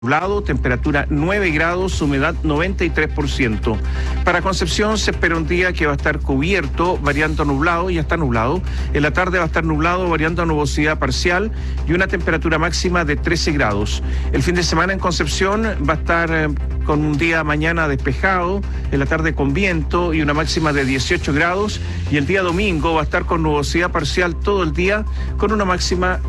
Nublado, temperatura 9 grados, humedad 93%. Para Concepción se espera un día que va a estar cubierto, variando a nublado, ya está nublado. En la tarde va a estar nublado, variando a nubosidad parcial y una temperatura máxima de 13 grados. El fin de semana en Concepción va a estar con un día mañana despejado, en la tarde con viento y una máxima de 18 grados. Y el día domingo va a estar con nubosidad parcial todo el día, con una máxima